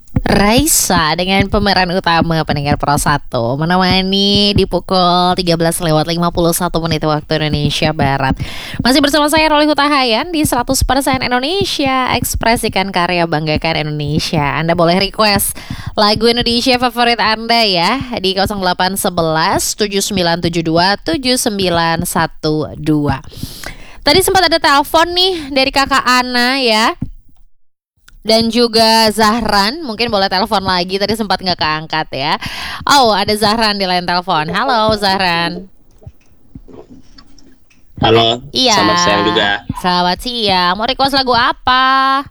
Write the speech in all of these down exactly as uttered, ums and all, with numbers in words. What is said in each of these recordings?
Raisa dengan pemeran utama pendengar Pro satu menemani di pukul tiga belas lewat lima puluh satu menit waktu Indonesia Barat. Masih bersama saya Roli Hutahayan di seratus persen Indonesia, ekspresikan karya, banggakan Indonesia. Anda boleh request lagu Indonesia favorit Anda ya di nol delapan satu satu tujuh sembilan tujuh dua tujuh sembilan satu dua. Tadi sempat ada telepon nih dari Kakak Ana ya. Dan juga Zahran, mungkin boleh telepon lagi, tadi sempat nggak keangkat ya. Oh, ada Zahran di line telepon. Halo Zahran. Halo, Iya. selamat siang juga. Selamat siang. Mau request lagu apa?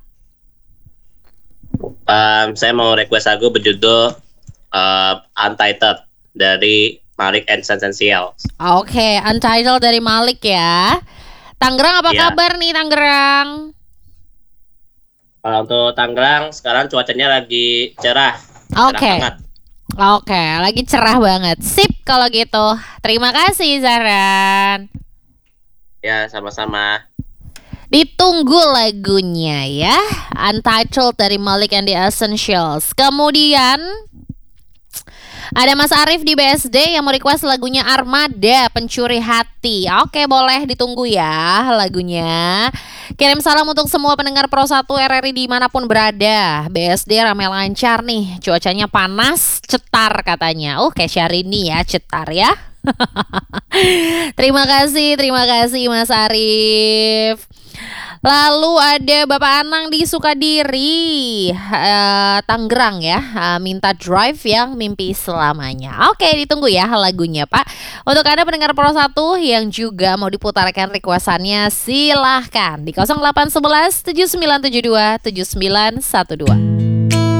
Um, saya mau request lagu berjudul uh, Untitled dari Malik and Essentials. Oke, Untitled dari Malik ya. Tangerang apa Iya. kabar nih Tangerang? Kalau untuk Tangerang sekarang cuacanya lagi cerah. Oke. Cerah banget. Oke, lagi cerah banget. Sip kalau gitu. Terima kasih Zahran. Ya, sama-sama. Ditunggu lagunya ya, Untitled dari Malik and the Essentials. Kemudian ada Mas Arif di B S D yang mau request lagunya Armada, Pencuri Hati. Oke, boleh ditunggu ya lagunya. Kirim salam untuk semua pendengar Pro satu R R I dimanapun berada. B S D rame lancar nih, cuacanya panas, cetar katanya. Oh, kayak Syahrini ya, cetar ya. Terima kasih, terima kasih Mas Arif. Lalu ada Bapak Anang di Sukadiri, uh, Tangerang ya, uh, minta Drive yang mimpi selamanya. Oke, ditunggu ya lagunya Pak. Untuk Anda pendengar Pro satu yang juga mau diputarkan requestannya, silahkan di nol delapan satu satu tujuh sembilan tujuh dua tujuh sembilan satu dua.